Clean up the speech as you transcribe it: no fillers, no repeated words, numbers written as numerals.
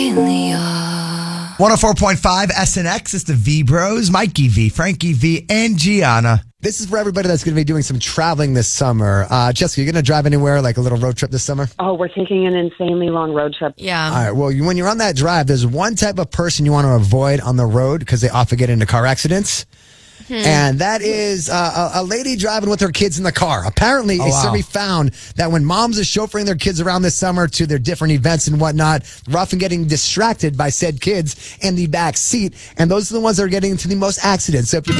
104.5 SNX is the V Bros, Mikey V, Frankie V, and Gianna. This is for everybody that's going to be doing some traveling this summer. Jessica, you're going to drive anywhere, like a little road trip this summer? Oh, we're taking an insanely long road trip. Yeah. All right, well, when you're on that drive, there's one type of person you want to avoid on the road because they often get into car accidents. And that is a lady driving with her kids in the car. Apparently, a survey found that when moms are chauffeuring their kids around this summer to their different events and whatnot, they're often getting distracted by said kids in the back seat. And those are the ones that are getting into the most accidents. So if you're